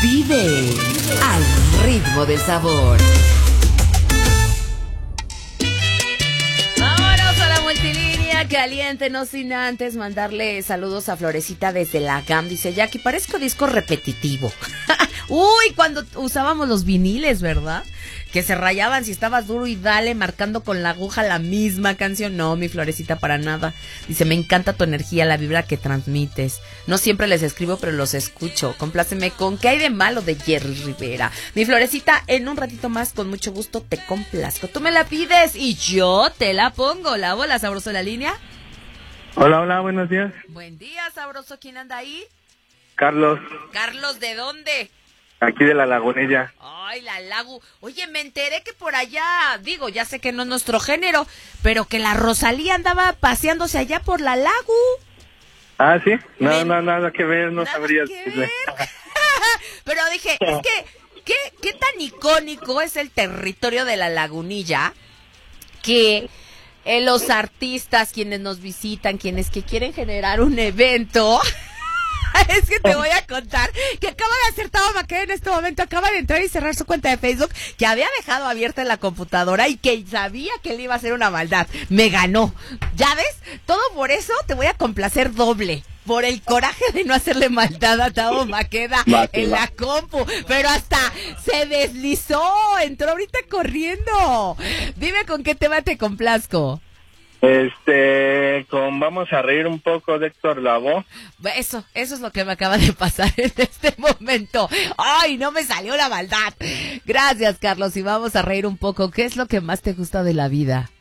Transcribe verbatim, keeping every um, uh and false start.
Vive al ritmo del sabor. Vámonos a la multilínea caliente, no sin antes mandarle saludos a Florecita desde la G A M. Dice Jackie, parezco disco repetitivo. Uy, cuando usábamos los viniles, ¿verdad? Que se rayaban si estabas duro y dale, marcando con la aguja la misma canción. No, mi Florecita, para nada. Dice, me encanta tu energía, la vibra que transmites. No siempre les escribo, pero los escucho. Compláceme con ¿Qué hay de malo? De Jerry Rivera. Mi Florecita, en un ratito más, con mucho gusto, te complazco. Tú me la pides y yo te la pongo. La bola, sabroso en la línea. Hola, hola, buenos días. Buen día, sabroso. ¿Quién anda ahí? Carlos. Carlos, ¿de dónde? Aquí de la Lagunilla. Ay, la Lagu. Oye, me enteré que por allá, digo, ya sé que no es nuestro género, pero que la Rosalía andaba paseándose allá por la Lagu. Ah, ¿sí? No, Me... no, nada que ver, no nada sabría que decirle. ver. Pero dije, es que, ¿qué, ¿qué tan icónico es el territorio de la Lagunilla? Que eh, los artistas, quienes nos visitan, quienes que quieren generar un evento... Es que te voy a contar que acaba de hacer Tavo Maqueda en este momento, acaba de entrar y cerrar su cuenta de Facebook, que había dejado abierta en la computadora y que sabía que le iba a hacer una maldad. Me ganó. ¿Ya ves? Todo por eso te voy a complacer doble. Por el coraje de no hacerle maldad a Tavo Maqueda en la compu. Pero hasta se deslizó, entró ahorita corriendo. Dime con qué tema te complazco. Este, con Vamos a reír un poco de Héctor Lavoe. Eso, eso es lo que me acaba de pasar en este momento. ¡Ay, no me salió la maldad! Gracias, Carlos, y vamos a reír un poco. ¿Qué es lo que más te gusta de la vida?